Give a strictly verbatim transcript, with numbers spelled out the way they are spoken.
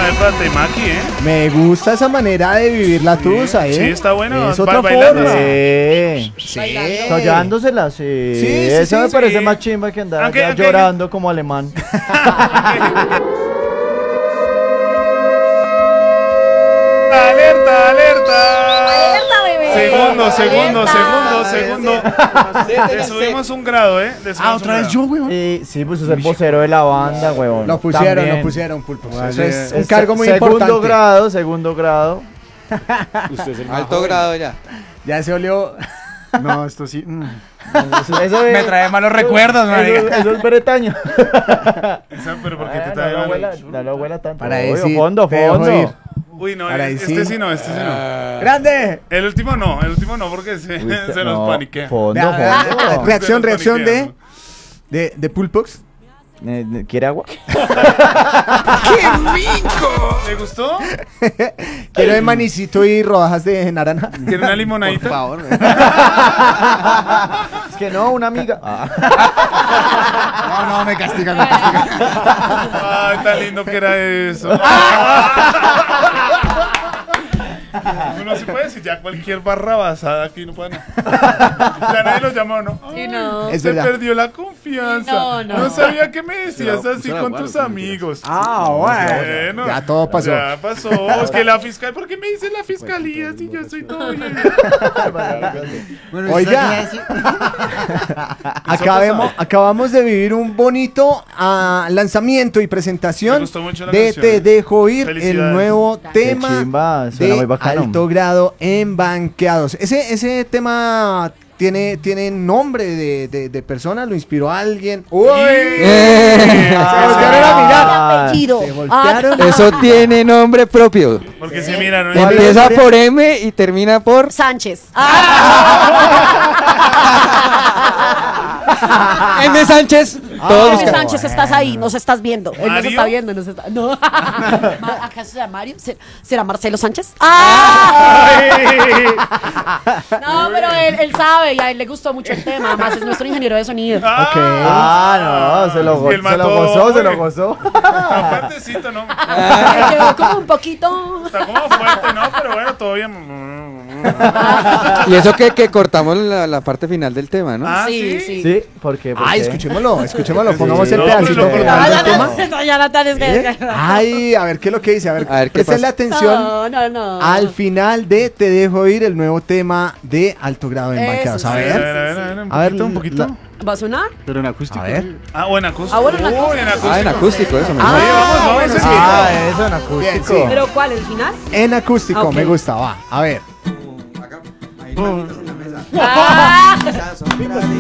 para Temaki, ¿eh? Me gusta esa manera de vivir la tusa, ¿eh? Sí, está bueno. Es otra bailando. forma. Sí. Sí. Sollándosela, sí. Sí, sí, Eso sí, me sí. parece más chimba que andar Aunque- ya aunque- llorando como alemán. ¡Alerta, alerta! ¡Alerta, bebé! Segundo, segundo, Alerta. segundo, segundo. Le subimos un grado, ¿eh? Le subimos Ah, un otra vez grado. yo, weón. Y sí, pues es el vocero de la banda, huevón. Lo pusieron, También. lo pusieron, Pulpo. Eso Vale. es un Es cargo muy segundo importante. grado, segundo grado. Alto grado ya. Ya se olió. No, esto sí. mm. Eso, eso es- Me trae malos recuerdos, eso, marica. eso es bretaño. Esa, pero ¿por qué te Ah, trae no, no, abuela, mal? no, no, abuela tanto. Para Obvio, decir, fondo, te dejo fondo. ir. Uy, no, Para este decir- sí no, este sí no. ¡Grande! El último no, el último no, porque se, Uy, se nos no, paniquea. Fondo, Vea, vea, fondo. reacción, Se nos reacción de, paniquea, de, de Pulpox. Eh, eh, ¿Quiere agua? ¿Le gustó? Quiero de manicito y rodajas de naranja. ¿Quiere una limonadita? Por favor. Es que no, una amiga. Ah. No, no, me castigan, me castigan. Ay, tan lindo que era eso. Uno sí puede decir ya cualquier barra basada aquí no puede. Ya nadie lo llamó, ¿no? Sí, no. Es Se verdad. perdió la confianza. No, no. sabía que me decías así con tus amigos. Ah, bueno. Bueno, Ya todo pasó. Ya pasó. Es que la fiscal, ¿por qué me dice la fiscalía si yo soy todo bien? Oiga, acabemos, acabamos de vivir un bonito ah, lanzamiento y Me presentación gustó mucho la de canción. Te Dejo Ir, el Felicidades. nuevo Qué tema chimba, suena muy de bacano. alto grado en Banqueados. Ese, ese tema tiene, tiene nombre de, de, de persona, lo inspiró a alguien. ¡Uy! Eh. Se voltearon a mirar. Apellido. Se voltearon. Eso tiene nombre propio. Porque se miraron. ¿Cuál es? Empieza por M y termina por Sánchez. M. Sánchez. Todos Todos Sánchez, buscan. Sánchez, estás ahí, nos estás viendo. Él nos ¿Mario? está viendo, nos está. No. Ma- ¿Acaso será Mario? ¿Se- ¿Será Marcelo Sánchez? ¡Ah! No, pero él, él sabe y a él le gustó mucho el tema. Además, es nuestro ingeniero de sonido. Ah, no, se lo, go- Y el se lo mató, gozó, se lo güey. gozó. Está fuertecito, ¿no? Me quedó como un poquito. Está como fuerte, ¿no? Pero bueno, todo bien. Y eso que, que cortamos la, la parte final del tema, ¿no? Ah, Sí, sí. sí. ¿Sí? ¿Por qué? ¿Por Ay, qué? escuchémoslo, escuchémoslo. Pongamos sí. el No, pedacito pero lo final No, del no, tema. no, no, ya no tienes que. ¿Eh? Ay, a ver qué es lo que dice. A ver, A ver, ¿qué prestenle pasa? atención No, no, no. al final de Te Dejo Ir, el nuevo tema de alto grado en Eso Banqueados. A sí. A ver, ver, a ver, a ver, un a ver, poquito, un poquito. la- ¿Va a sonar? Pero en acústico. a ver. Ah, o en acústico. Ah, bueno, en acústico. Uy, en acústico. Ah, en acústico, eso me Ah, gusta. vamos, vamos, bueno, sí. sí. Ah, eso en acústico. Bien, sí. ¿Pero cuál? ¿El final? En acústico, Ah, ok. me gusta, va. A ver. Ah,